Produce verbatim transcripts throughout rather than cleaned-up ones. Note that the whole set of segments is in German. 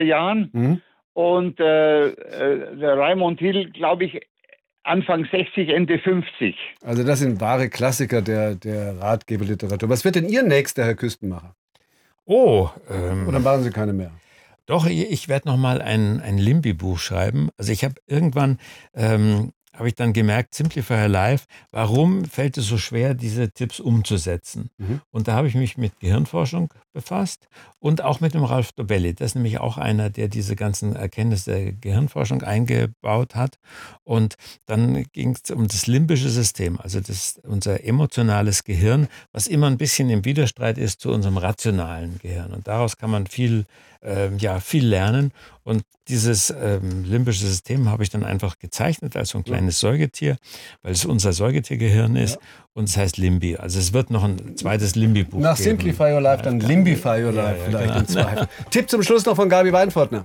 Jahren. Mhm. Und äh, äh, der Raimund Hill, glaube ich, Anfang sechzig, Ende fünfzig. Also das sind wahre Klassiker der, der Ratgeberliteratur. Was wird denn Ihr nächster, Herr Küstenmacher? Oh. Ähm, Oder machen Sie keine mehr? Doch, ich werde noch mal ein, ein Limby-Buch schreiben. Also ich habe irgendwann... Ähm, habe ich dann gemerkt, Simplify Your Life, warum fällt es so schwer, diese Tipps umzusetzen? Mhm. Und da habe ich mich mit Gehirnforschung befasst und auch mit dem Ralph Dobelli. Das ist nämlich auch einer, der diese ganzen Erkenntnisse der Gehirnforschung eingebaut hat. Und dann ging es um das limbische System, also das, unser emotionales Gehirn, was immer ein bisschen im Widerstreit ist zu unserem rationalen Gehirn. Und daraus kann man viel, äh, ja, viel lernen. Und dieses ähm, limbische System habe ich dann einfach gezeichnet als so ein kleines Säugetier, weil es unser Säugetiergehirn ist, ja. Und es heißt Limby. Also es wird noch ein zweites Limby-Buch Nach geben. Simplify Your Life, dann ja, Limbify Your Life, ja, ja, vielleicht genau. Im Zweifel. Tipp zum Schluss noch von Gabi Weinfortner.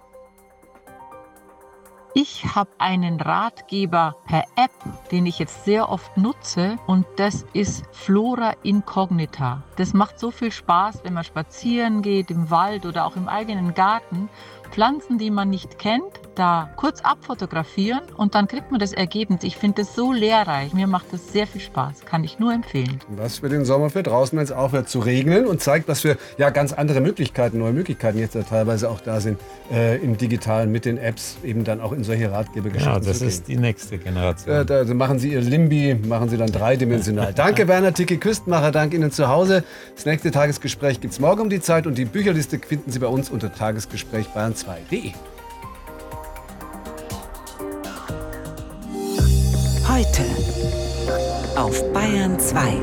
Ich habe einen Ratgeber per App, den ich jetzt sehr oft nutze, und das ist Flora Incognita. Das macht so viel Spaß, wenn man spazieren geht, im Wald oder auch im eigenen Garten. Pflanzen, die man nicht kennt, da kurz abfotografieren und dann kriegt man das Ergebnis. Ich finde das so lehrreich. Mir macht das sehr viel Spaß. Kann ich nur empfehlen. Was für den Sommer für draußen, wenn es aufhört zu regnen, und zeigt, was für ja, ganz andere Möglichkeiten, neue Möglichkeiten jetzt ja teilweise auch da sind, äh, im Digitalen mit den Apps eben dann auch in solche Ratgebergeschichten. Ja, das ist die nächste Generation. Äh, da machen Sie Ihr Limby, machen Sie dann dreidimensional. Danke Werner Ticke, Küstenmacher, danke Ihnen zu Hause. Das nächste Tagesgespräch gibt es morgen um die Zeit und die Bücherliste finden Sie bei uns unter tagesgespräch bayern zwei punkt de. Heute auf Bayern zwei.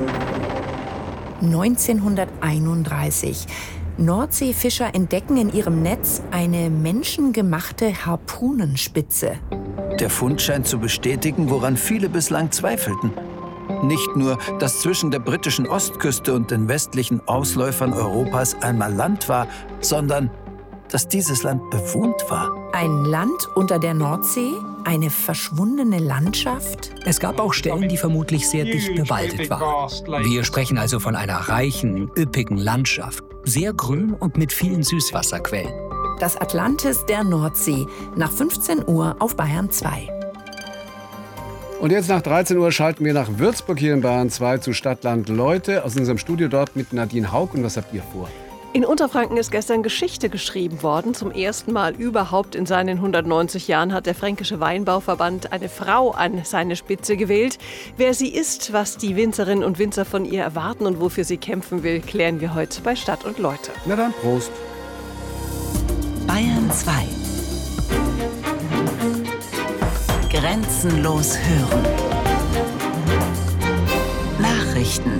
neunzehnhunderteinunddreißig. Nordseefischer entdecken in ihrem Netz eine menschengemachte Harpunenspitze. Der Fund scheint zu bestätigen, woran viele bislang zweifelten. Nicht nur, dass zwischen der britischen Ostküste und den westlichen Ausläufern Europas einmal Land war, sondern dass dieses Land bewohnt war. Ein Land unter der Nordsee? Eine verschwundene Landschaft? Es gab auch Stellen, die vermutlich sehr dicht bewaldet waren. Wir sprechen also von einer reichen, üppigen Landschaft. Sehr grün und mit vielen Süßwasserquellen. Das Atlantis der Nordsee. Nach fünfzehn Uhr auf Bayern zwei. Und jetzt nach dreizehn Uhr schalten wir nach Würzburg hier in Bayern zwei zu Stadtland Leute aus unserem Studio dort mit Nadine Haug. Und was habt ihr vor? In Unterfranken ist gestern Geschichte geschrieben worden. Zum ersten Mal überhaupt in seinen hundertneunzig Jahren hat der Fränkische Weinbauverband eine Frau an seine Spitze gewählt. Wer sie ist, was die Winzerinnen und Winzer von ihr erwarten und wofür sie kämpfen will, klären wir heute bei Stadt und Leute. Na dann, Prost. Bayern zwei. Grenzenlos hören. Nachrichten.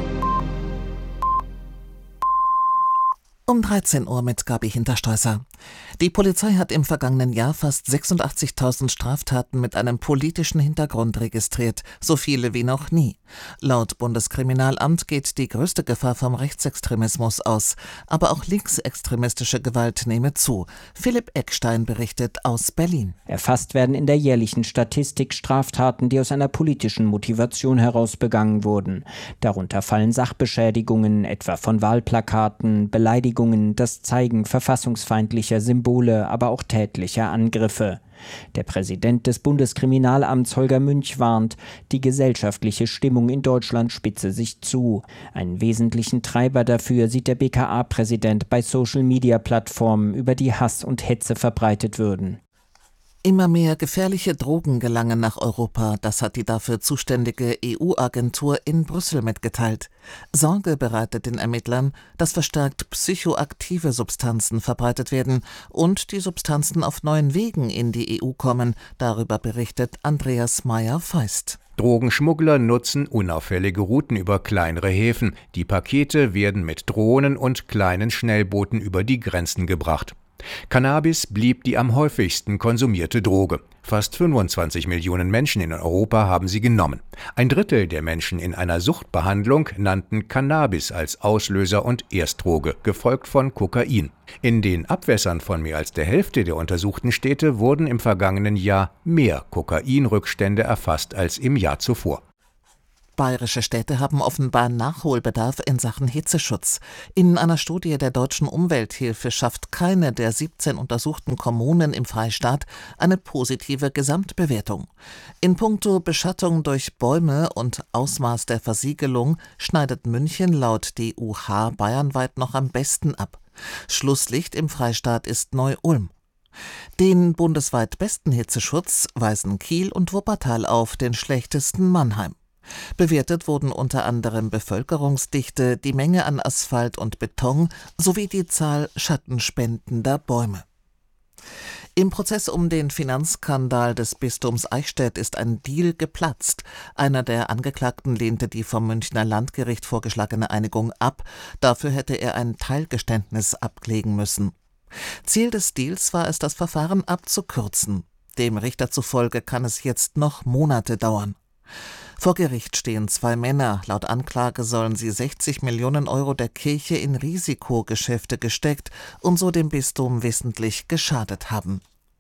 Um dreizehn Uhr mit Gabi Hintersteußer. Die Polizei hat im vergangenen Jahr fast sechsundachtzigtausend Straftaten mit einem politischen Hintergrund registriert, so viele wie noch nie. Laut Bundeskriminalamt geht die größte Gefahr vom Rechtsextremismus aus, aber auch linksextremistische Gewalt nehme zu. Philipp Eckstein berichtet aus Berlin. Erfasst werden in der jährlichen Statistik Straftaten, die aus einer politischen Motivation heraus begangen wurden. Darunter fallen Sachbeschädigungen, etwa von Wahlplakaten, Beleidigungen, das Zeigen verfassungsfeindlicher Symbole, aber auch tätlicher Angriffe. Der Präsident des Bundeskriminalamts Holger Münch warnt, die gesellschaftliche Stimmung in Deutschland spitze sich zu. Einen wesentlichen Treiber dafür sieht der B K A-Präsident bei Social-Media-Plattformen, über die Hass und Hetze verbreitet würden. Immer mehr gefährliche Drogen gelangen nach Europa, das hat die dafür zuständige E U-Agentur in Brüssel mitgeteilt. Sorge bereitet den Ermittlern, dass verstärkt psychoaktive Substanzen verbreitet werden und die Substanzen auf neuen Wegen in die E U kommen. Darüber berichtet Andreas Meyer-Feist. Drogenschmuggler nutzen unauffällige Routen über kleinere Häfen. Die Pakete werden mit Drohnen und kleinen Schnellbooten über die Grenzen gebracht. Cannabis blieb die am häufigsten konsumierte Droge. Fast fünfundzwanzig Millionen Menschen in Europa haben sie genommen. Ein Drittel der Menschen in einer Suchtbehandlung nannten Cannabis als Auslöser und Erstdroge, gefolgt von Kokain. In den Abwässern von mehr als der Hälfte der untersuchten Städte wurden im vergangenen Jahr mehr Kokainrückstände erfasst als im Jahr zuvor. Bayerische Städte haben offenbar Nachholbedarf in Sachen Hitzeschutz. In einer Studie der Deutschen Umwelthilfe schafft keine der siebzehn untersuchten Kommunen im Freistaat eine positive Gesamtbewertung. In puncto Beschattung durch Bäume und Ausmaß der Versiegelung schneidet München laut D U H bayernweit noch am besten ab. Schlusslicht im Freistaat ist Neu-Ulm. Den bundesweit besten Hitzeschutz weisen Kiel und Wuppertal auf, den schlechtesten Mannheim. Bewertet wurden unter anderem Bevölkerungsdichte, die Menge an Asphalt und Beton sowie die Zahl schattenspendender Bäume. Im Prozess um den Finanzskandal des Bistums Eichstätt ist ein Deal geplatzt. Einer der Angeklagten lehnte die vom Münchner Landgericht vorgeschlagene Einigung ab. Dafür hätte er ein Teilgeständnis ablegen müssen. Ziel des Deals war es, das Verfahren abzukürzen. Dem Richter zufolge kann es jetzt noch Monate dauern. Vor Gericht stehen zwei Männer. Laut Anklage sollen sie sechzig Millionen Euro der Kirche in Risikogeschäfte gesteckt und so dem Bistum wissentlich geschadet haben.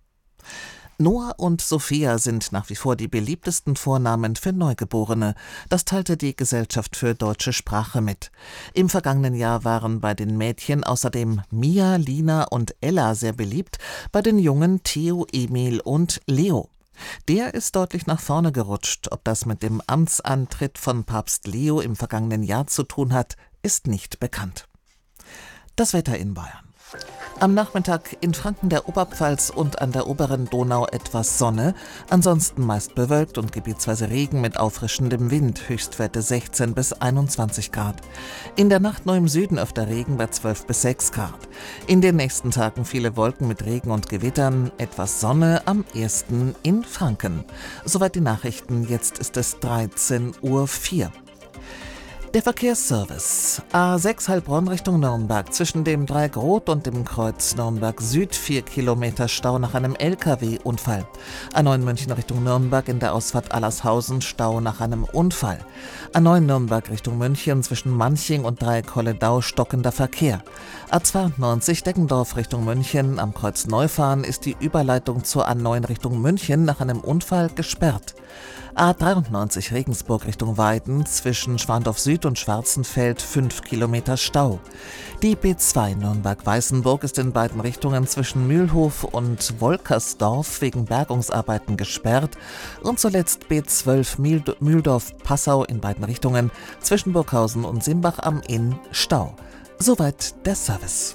Noah und Sophia sind nach wie vor die beliebtesten Vornamen für Neugeborene. Das teilte die Gesellschaft für deutsche Sprache mit. Im vergangenen Jahr waren bei den Mädchen außerdem Mia, Lina und Ella sehr beliebt, bei den Jungen Theo, Emil und Leo. Der ist deutlich nach vorne gerutscht. Ob das mit dem Amtsantritt von Papst Leo im vergangenen Jahr zu tun hat, ist nicht bekannt. Das Wetter in Bayern. Am Nachmittag in Franken, der Oberpfalz und an der oberen Donau etwas Sonne, ansonsten meist bewölkt und gebietsweise Regen mit auffrischendem Wind, Höchstwerte sechzehn bis einundzwanzig Grad. In der Nacht nur im Süden öfter Regen bei zwölf bis sechs Grad. In den nächsten Tagen viele Wolken mit Regen und Gewittern, etwas Sonne, am ehesten in Franken. Soweit die Nachrichten, jetzt ist es dreizehn Uhr vier. Der Verkehrsservice. A sechs Heilbronn Richtung Nürnberg. Zwischen dem Dreieck-Rot und dem Kreuz Nürnberg Süd vier Kilometer Stau nach einem L K W-Unfall. A neun München Richtung Nürnberg in der Ausfahrt Allershausen Stau nach einem Unfall. A neun Nürnberg Richtung München zwischen Manching und Dreieck-Holledau stockender Verkehr. A zweiundneunzig Deggendorf Richtung München am Kreuz Neufahren ist die Überleitung zur A neun Richtung München nach einem Unfall gesperrt. A dreiundneunzig Regensburg Richtung Weiden zwischen Schwandorf Süd und Schwarzenfeld fünf Kilometer Stau. Die B zwei Nürnberg-Weißenburg ist in beiden Richtungen zwischen Mühlhof und Wolkersdorf wegen Bergungsarbeiten gesperrt und zuletzt B zwölf Mühldorf-Passau in beiden Richtungen zwischen Burghausen und Simbach am Inn Stau. Soweit der Service.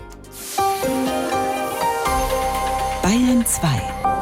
Bayern zwei.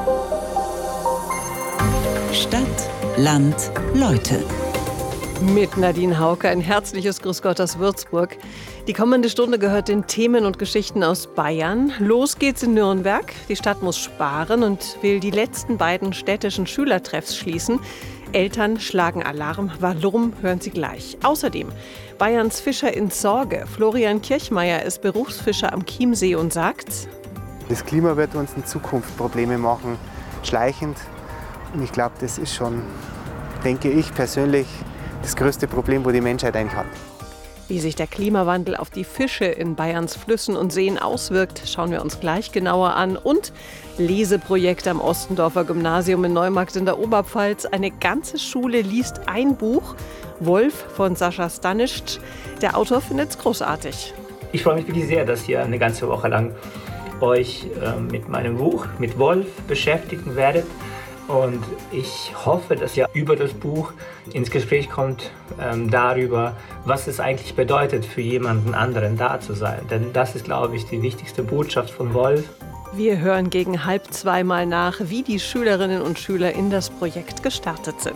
Stadt, Land, Leute. Mit Nadine Hauke ein herzliches Grüß Gott aus Würzburg. Die kommende Stunde gehört den Themen und Geschichten aus Bayern. Los geht's in Nürnberg. Die Stadt muss sparen und will die letzten beiden städtischen Schülertreffs schließen. Eltern schlagen Alarm. Warum, hören Sie gleich. Außerdem Bayerns Fischer in Sorge. Florian Kirchmeier ist Berufsfischer am Chiemsee und sagt: Das Klima wird uns in Zukunft Probleme machen, schleichend. Und ich glaube, das ist schon, denke ich persönlich, das größte Problem, wo die Menschheit eigentlich hat. Wie sich der Klimawandel auf die Fische in Bayerns Flüssen und Seen auswirkt, schauen wir uns gleich genauer an. Und Leseprojekt am Ostendorfer Gymnasium in Neumarkt in der Oberpfalz. Eine ganze Schule liest ein Buch. Wolf von Sascha Stanischt. Der Autor findet es großartig. Ich freue mich wirklich sehr, dass ihr eine ganze Woche lang euch äh, mit meinem Buch, mit Wolf, beschäftigen werdet. Und ich hoffe, dass ihr über das Buch ins Gespräch kommt ähm, darüber, was es eigentlich bedeutet, für jemanden anderen da zu sein. Denn das ist, glaube ich, die wichtigste Botschaft von Wolf. Wir hören gegen halb zwei mal nach, wie die Schülerinnen und Schüler in das Projekt gestartet sind.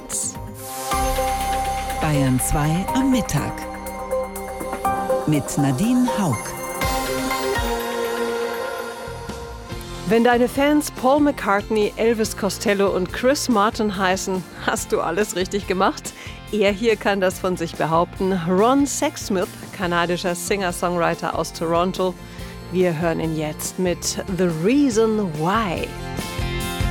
Bayern zwei am Mittag. Mit Nadine Hauke. Wenn deine Fans Paul McCartney, Elvis Costello und Chris Martin heißen, hast du alles richtig gemacht. Er hier kann das von sich behaupten. Ron Sexsmith, kanadischer Singer-Songwriter aus Toronto. Wir hören ihn jetzt mit The Reason Why.